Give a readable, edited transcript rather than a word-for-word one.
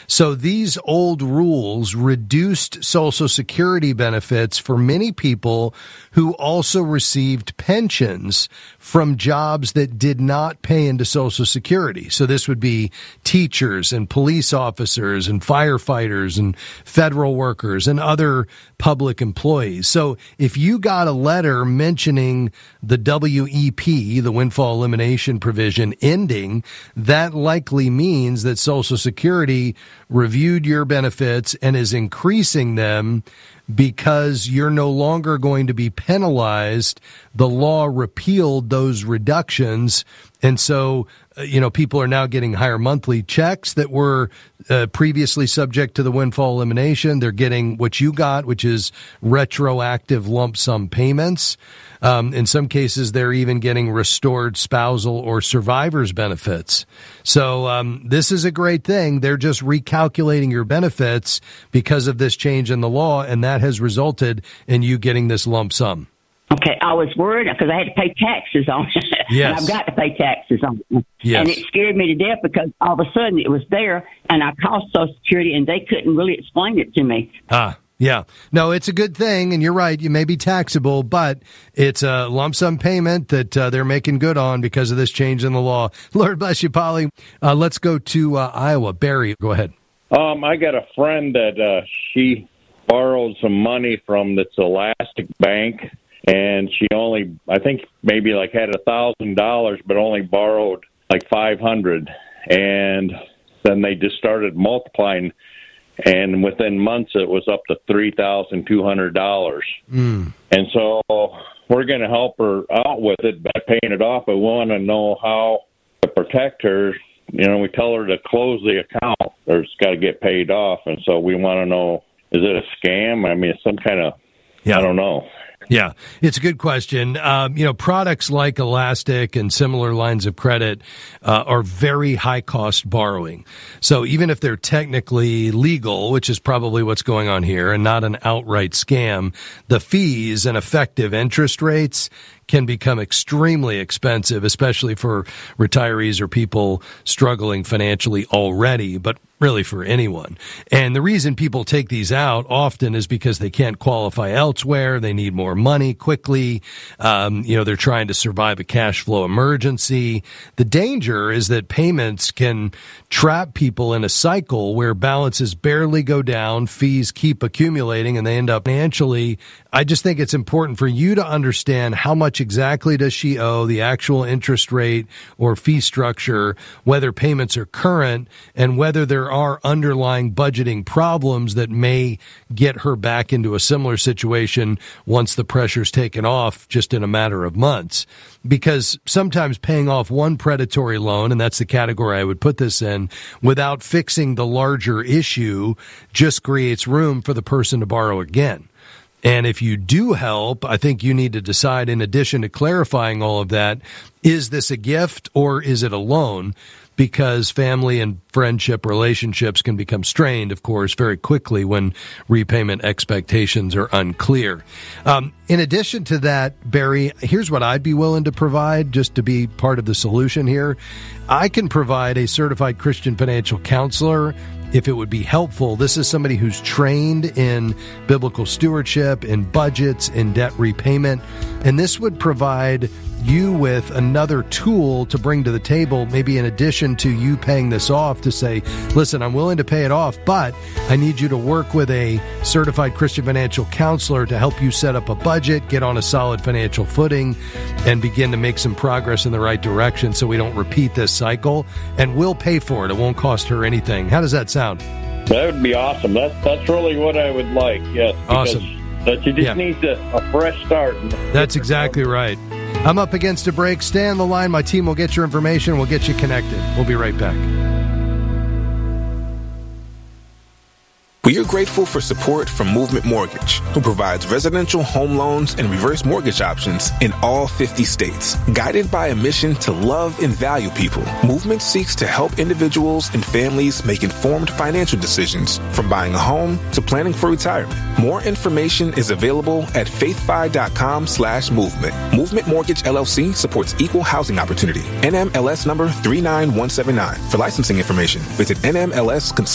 So these old rules reduced Social Security benefits for many people who also received pensions from jobs that did not pay into Social Security. So this would be teachers and police officers and firefighters and federal workers and other public employees. So if you got a letter mentioning the WEP, the windfall elimination provision, ending, that likely means that Social Security reviewed your benefits and is increasing them because you're no longer going to be penalized. The law repealed those reductions. And so, people are now getting higher monthly checks that were previously subject to the windfall elimination. They're getting what you got, which is retroactive lump sum payments. In some cases, they're even getting restored spousal or survivor's benefits. So this is a great thing. They're just recalculating your benefits because of this change in the law, and that has resulted in you getting this lump sum. Okay, I was worried because I had to pay taxes on it. Yes. And I've got to pay taxes on it. Yes. And it scared me to death because all of a sudden it was there, and I called Social Security, and they couldn't really explain it to me. Yeah. No, it's a good thing, and you're right. You may be taxable, but it's a lump sum payment that they're making good on because of this change in the law. Lord bless you, Polly. Let's go to Iowa. Barry, go ahead. I got a friend that she borrowed some money from this Elastic Bank, and she only, I think, maybe like had $1,000, but only borrowed like $500, and then they just started multiplying. And within months, it was up to $3,200. And so we're going to help her out with it by paying it off. But we want to know how to protect her. We tell her to close the account or it's got to get paid off. And so we want to know, is it a scam? I mean, it's some kind of, I don't know. Yeah, it's a good question. Products like Elastic and similar lines of credit are very high-cost borrowing. So even if they're technically legal, which is probably what's going on here, and not an outright scam, the fees and effective interest rates can become extremely expensive, especially for retirees or people struggling financially already, but really for anyone. And the reason people take these out often is because they can't qualify elsewhere. They need more money quickly. They're trying to survive a cash flow emergency. The danger is that payments can trap people in a cycle where balances barely go down, fees keep accumulating, and they end up financially. I just think it's important for you to understand how much exactly does she owe, the actual interest rate or fee structure, whether payments are current, and whether there are underlying budgeting problems that may get her back into a similar situation once the pressure's taken off just in a matter of months. Because sometimes paying off one predatory loan, and that's the category I would put this in, without fixing the larger issue just creates room for the person to borrow again. And if you do help, I think you need to decide, in addition to clarifying all of that, is this a gift or is it a loan? Because family and friendship relationships can become strained, of course, very quickly when repayment expectations are unclear. In addition to that, Barry, here's what I'd be willing to provide just to be part of the solution here. I can provide a certified Christian financial counselor if it would be helpful. This is somebody who's trained in biblical stewardship, in budgets, in debt repayment, and this would provide you with another tool to bring to the table, maybe in addition to you paying this off, to say, listen, I'm willing to pay it off, but I need you to work with a certified Christian financial counselor to help you set up a budget, get on a solid financial footing, and begin to make some progress in the right direction so we don't repeat this cycle. And we'll pay for it. It won't cost her anything. How does that sound? That would be awesome. That's really what I would like, yes. Awesome. That you just need a fresh start. That's exactly right. I'm up against a break. Stay on the line. My team will get your information. We'll get you connected. We'll be right back. We are grateful for support from Movement Mortgage, who provides residential home loans and reverse mortgage options in all 50 states. Guided by a mission to love and value people, Movement seeks to help individuals and families make informed financial decisions, from buying a home to planning for retirement. More information is available at faithfi.com/movement. Movement Mortgage LLC supports equal housing opportunity. NMLS number 39179. For licensing information, visit nmlsconsult.com.